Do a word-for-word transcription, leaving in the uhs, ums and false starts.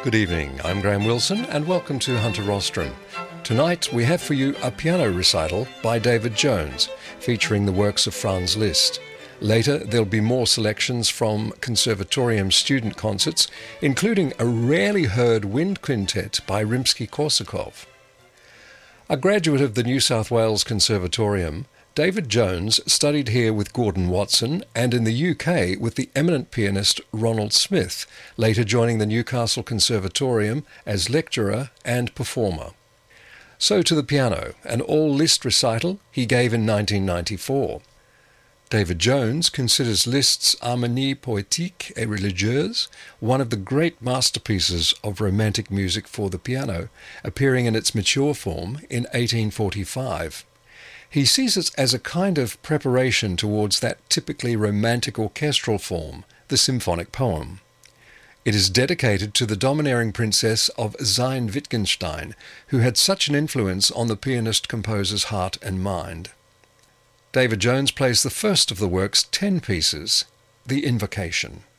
Good evening, I'm Graham Wilson and welcome to Hunter Rostrum. Tonight we have for you a piano recital by David Jones, featuring the works of Franz Liszt. Later there'll be more selections from Conservatorium student concerts, including a rarely heard wind quintet by Rimsky-Korsakov. A graduate of the New South Wales Conservatorium, David Jones studied here with Gordon Watson and in the U K with the eminent pianist Ronald Smith, later joining the Newcastle Conservatorium as lecturer and performer. So to the piano, an all-Liszt recital he gave in nineteen ninety-four. David Jones considers Liszt's Harmonie poétique et religieuse one of the great masterpieces of romantic music for the piano, appearing in its mature form in eighteen forty-five. He sees it as a kind of preparation towards that typically romantic orchestral form, the symphonic poem. It is dedicated to the domineering princess of Sayn-Wittgenstein, who had such an influence on the pianist-composer's heart and mind. David Jones plays the first of the work's ten pieces, the Invocation.